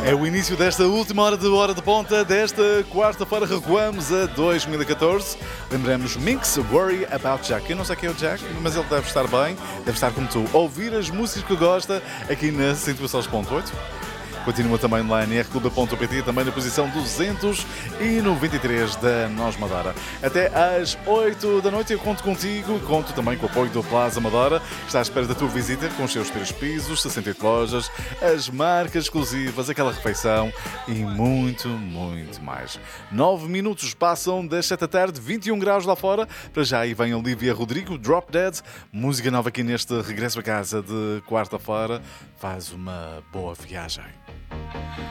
É o início desta última hora de ponta desta quarta-feira. Recuamos a 2014. Lembramos Minx, Worry About Jack. Eu não sei quem é o Jack, mas ele deve estar bem, deve estar como tu, ouvir as músicas que gosta aqui na 106.8. Continua também lá em rclub.pt, também na posição 293 da Nós Madeira. Até às 8 da noite eu conto contigo e conto também com o apoio do Plaza Madeira. Está à espera da tua visita com os seus 3 pisos, 68 lojas, as marcas exclusivas, aquela refeição e muito, muito mais. 9 minutos passam das 7 da tarde, 21 graus lá fora. Para já aí vem Olivia Rodrigo, Drop Dead. Música nova aqui neste regresso a casa de quarta-feira. Faz uma boa viagem.